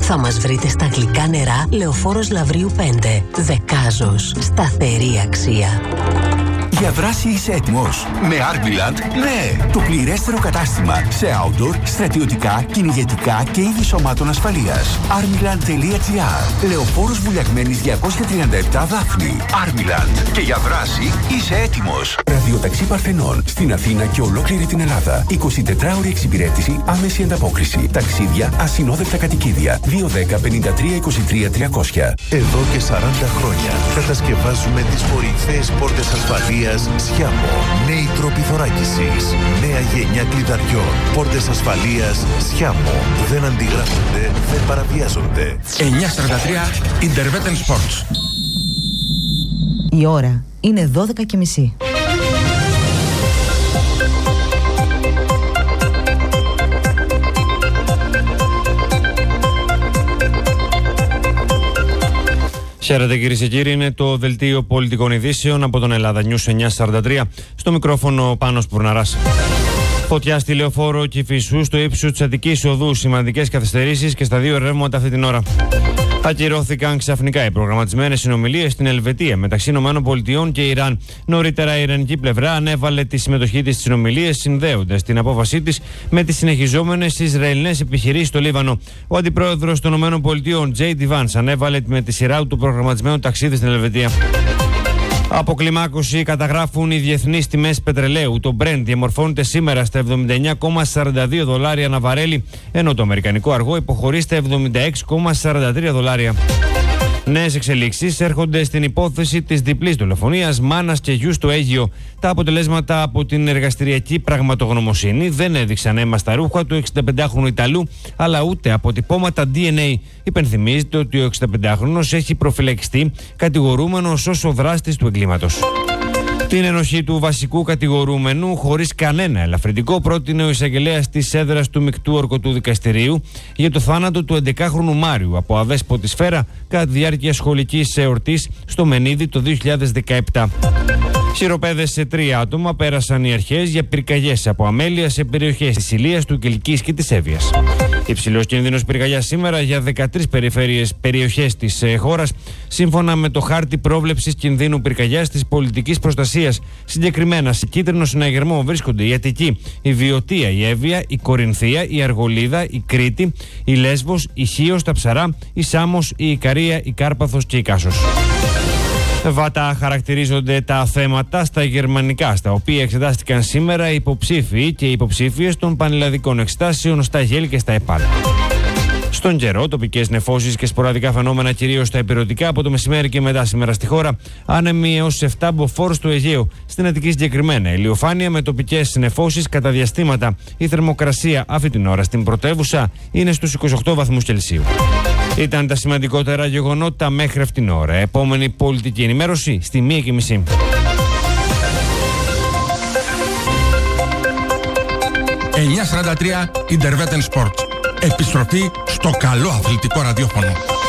Θα μας βρείτε στα γλυκά νερά Λεωφόρος Λαυρίου 5. Δεκάζος. Σταθερή αξία. Για δράση είσαι έτοιμος? Με Armiland, ναι! Το πληρέστερο κατάστημα σε outdoor, στρατιωτικά, κυνηγετικά και είδη σωμάτων ασφαλείας. Armiland.gr. Λεωφόρος Βουλιαγμένης 237 Δάφνη. Armiland. Και για δράση είσαι έτοιμος. Ραδιοταξί Παρθενών στην Αθήνα και ολόκληρη την Ελλάδα. 24ωρη εξυπηρέτηση, άμεση ανταπόκριση. Ταξίδια, ασυνόδευτα κατοικίδια. 210 53 23 300. Εδώ και 40 χρόνια κατασκευάζουμε τις κορυφαίες πόρτες ασφαλείας Σιάμο. Νέοι τρόποι θωράκισης. Νέα γενιά κλειδαριών. Πόρτες ασφαλείας Σιάμο. Δεν αντιγράφονται, δεν παραβιάζονται. 943 Intervetten Sports. Η ώρα είναι 12:30. Χαίρετε κυρίες και κύριοι, είναι το δελτίο πολιτικών ειδήσεων από τον Ελλάδα News 943. Στο μικρόφωνο Πάνος Πουρναράς. Φωτιά στη Λεωφόρο Κηφισού στο ύψος της Αττικής Οδού. Σημαντικές καθυστερήσεις και στα δύο ρεύματα αυτή την ώρα. Ακυρώθηκαν ξαφνικά οι προγραμματισμένες συνομιλίες στην Ελβετία μεταξύ ΗΠΑ και Ιράν. Νωρίτερα η ιρανική πλευρά ανέβαλε τη συμμετοχή της στις συνομιλίες, συνδέοντας την απόφασή της με τις συνεχιζόμενες Ισραηλινές επιχειρήσεις στο Λίβανο. Ο αντιπρόεδρος των ΗΠΑ, J.D. Vance, ανέβαλε με τη σειρά του προγραμματισμένο ταξίδι στην Ελβετία. Αποκλιμάκωση καταγράφουν οι διεθνείς τιμές πετρελαίου. Το Brent διαμορφώνεται σήμερα στα $79,42 ανά βαρέλι, ενώ το αμερικανικό αργό υποχωρεί στα $76,43. Νέες εξελίξεις έρχονται στην υπόθεση της διπλής δολοφονίας μάνας και γιου στο Αίγυο. Τα αποτελέσματα από την εργαστηριακή πραγματογνωμοσύνη δεν έδειξαν αίμα στα ρούχα του 65χρονου Ιταλού, αλλά ούτε αποτυπώματα DNA. Υπενθυμίζεται ότι ο 65χρονος έχει προφυλακιστεί κατηγορούμενος ως ο δράστης του εγκλήματος. Την ενοχή του βασικού κατηγορούμενου, χωρίς κανένα ελαφρυντικό, πρότεινε ο εισαγγελέας της έδρας του Μεικτού Ορκωτού Δικαστηρίου για το θάνατο του 11χρονου Μάριου από αδέσποτη σφαίρα κατά τη διάρκεια σχολικής εορτής στο Μενίδη το 2017. Χειροπέδες σε 3 άτομα πέρασαν οι αρχές για πυρκαγιές από αμέλεια σε περιοχές της Ηλίας, του Κιλκής και της Εύβοιας. Υψηλός κίνδυνος πυρκαγιάς σήμερα για 13 περιοχές της χώρας, σύμφωνα με το χάρτη πρόβλεψης κινδύνου πυρκαγιάς της πολιτικής προστασίας. Συγκεκριμένα, σε κίτρινο συναγερμό βρίσκονται η Αττική, η Βιωτία, η Εύβοια, η Κορινθία, η Αργολίδα, η Κρήτη, η Λέσβος, η Χίος, τα Ψαρά, η Σάμος, η Ικαρία, η Κάρπαθος και η Κάσος. Βάτα χαρακτηρίζονται τα θέματα στα γερμανικά, στα οποία εξετάστηκαν σήμερα οι υποψήφοι και οι υποψήφιες των πανελλαδικών εξετάσεων στα ΓΕΛ και στα ΕΠΑΛ. Στον καιρό, τοπικές νεφώσεις και σποραδικά φαινόμενα, κυρίως στα ηπειρωτικά, από το μεσημέρι και μετά σήμερα στη χώρα. Άνεμοι έως 7 μποφόρ στο Αιγαίο. Στην Αττική συγκεκριμένα, ηλιοφάνεια με τοπικές νεφώσεις κατά διαστήματα. Η θερμοκρασία αυτή την ώρα στην πρωτεύουσα είναι στους 28 βαθμούς Κελσίου. Ήταν τα σημαντικότερα γεγονότα μέχρι αυτήν την ώρα. Επόμενη πολιτική ενημέρωση στη 1:30. «943 Intervetten Sports». Επιστροφή στο καλό αθλητικό ραδιόφωνο.